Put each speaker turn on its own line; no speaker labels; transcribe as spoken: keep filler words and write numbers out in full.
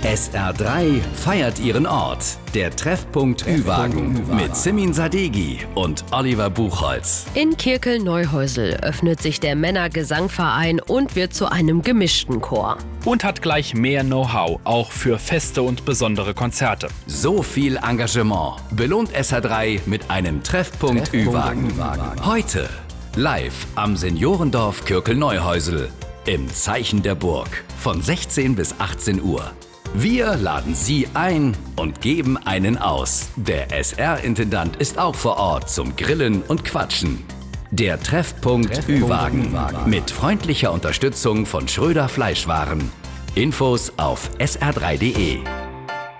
S R drei feiert ihren Ort. Der Treffpunkt Ü-Wagen mit Simin Sadeghi und Oliver Buchholz.
In Kirkel-Neuhäusel öffnet sich der Männergesangverein und wird zu einem gemischten Chor.
Und hat gleich mehr Know-how, auch für Feste und besondere Konzerte.
So viel Engagement belohnt S R drei mit einem Treffpunkt Ü-Wagen. Heute live am Seniorendorf Kirkel-Neuhäusel im Zeichen der Burg von sechzehn bis achtzehn Uhr. Wir laden Sie ein und geben einen aus. Der S R-Intendant ist auch vor Ort zum Grillen und Quatschen. Der Treffpunkt Ü-Wagen mit freundlicher Unterstützung von Schröder Fleischwaren. Infos auf S R drei punkt de.